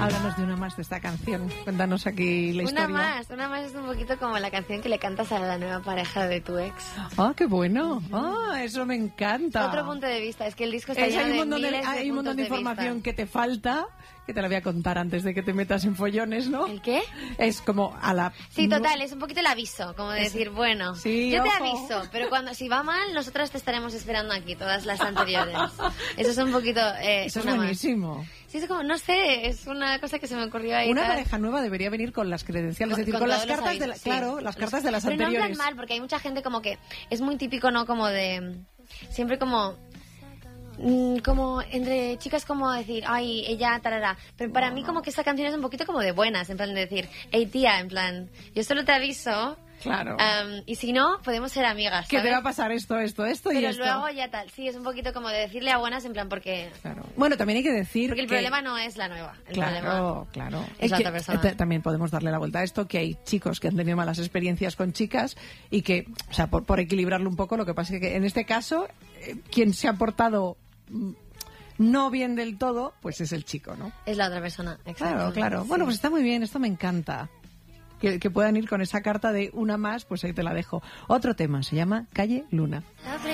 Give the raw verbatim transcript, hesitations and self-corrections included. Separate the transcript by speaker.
Speaker 1: Háblanos de una más de esta canción. Cuéntanos aquí la historia.
Speaker 2: Una más, una más es un poquito como la canción que le cantas a la nueva pareja de tu ex.
Speaker 1: ¡Ah, qué bueno! ¡Ah, eso me encanta!
Speaker 2: Otro punto de vista, es que el disco está
Speaker 1: Es,
Speaker 2: lleno
Speaker 1: hay un
Speaker 2: de
Speaker 1: montón de,
Speaker 2: miles de
Speaker 1: hay un montón de
Speaker 2: puntos
Speaker 1: información
Speaker 2: vista.
Speaker 1: que te falta, que te la voy a contar antes de que te metas en follones, ¿no?
Speaker 2: ¿El qué?
Speaker 1: Es como a la...
Speaker 2: Sí, total, es un poquito el aviso, como de decir, bueno,
Speaker 1: Sí,
Speaker 2: yo te
Speaker 1: ojo.
Speaker 2: aviso, pero cuando si va mal, nosotras te estaremos esperando aquí, todas las anteriores. Eso es un poquito... Eh,
Speaker 1: Eso es
Speaker 2: una más.
Speaker 1: buenísimo.
Speaker 2: Sí, es como, no sé, es una cosa que se me ocurrió ahí.
Speaker 1: Una
Speaker 2: tal.
Speaker 1: pareja nueva debería venir con las credenciales,
Speaker 2: Con-
Speaker 1: es decir,
Speaker 2: con
Speaker 1: con, las
Speaker 2: todos los
Speaker 1: cartas de la,
Speaker 2: avisos, sí.
Speaker 1: claro, las cartas de las
Speaker 2: Pero
Speaker 1: anteriores.
Speaker 2: no en plan mal, porque hay mucha gente como que es muy típico, ¿no? Como de... Siempre como... mm, Como entre chicas como decir, ay, ella, tarara. Pero para mí como que esta canción es un poquito como de buenas, en plan de decir, hey tía, en plan, yo solo te aviso.
Speaker 1: Claro.
Speaker 2: Um, y si no, podemos ser amigas,
Speaker 1: Que
Speaker 2: ¿sabes?
Speaker 1: te va a pasar esto, esto, esto y
Speaker 2: Pero
Speaker 1: esto.
Speaker 2: luego ya tal, sí, es un poquito como de decirle a buenas en plan porque...
Speaker 1: Claro. Bueno, también hay que decir
Speaker 2: Porque el
Speaker 1: que...
Speaker 2: problema no es la nueva, el
Speaker 1: Claro,
Speaker 2: problema
Speaker 1: claro.
Speaker 2: es la
Speaker 1: que,
Speaker 2: otra persona.
Speaker 1: eh, también podemos darle la vuelta a esto, que hay chicos que han tenido malas experiencias con chicas y que, o sea, por, por equilibrarlo un poco, lo que pasa es que en este caso, eh, quien se ha portado mm, no bien del todo, pues es el chico, ¿no?
Speaker 2: Es la otra persona, exacto.
Speaker 1: Claro, claro.
Speaker 2: Sí.
Speaker 1: Bueno, pues está muy bien, esto me encanta. Que, que puedan ir con esa carta de una más, pues ahí te la dejo. Otro tema, se llama Calle Luna.
Speaker 2: La